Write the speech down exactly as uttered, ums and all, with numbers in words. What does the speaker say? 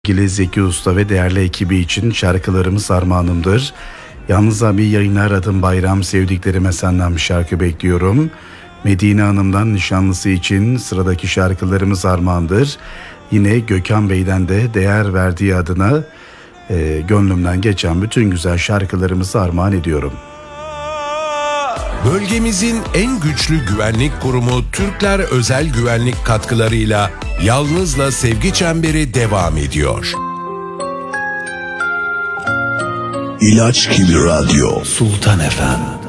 Sevgili Zeki Usta ve değerli ekibi için şarkılarımız armağanımdır. Yalnız abi yayını aradım bayram, sevdiklerime senden bir şarkı bekliyorum. Medine Hanım'dan nişanlısı için sıradaki şarkılarımız armağandır. Yine Gökhan Bey'den de değer verdiği adına e, gönlümden geçen bütün güzel şarkılarımızı armağan ediyorum. Bölgemizin en güçlü güvenlik kurumu Türkler Özel Güvenlik katkılarıyla Yalnız'la Sevgi Çemberi devam ediyor. İlaç gibi radyo. Sultan Efem.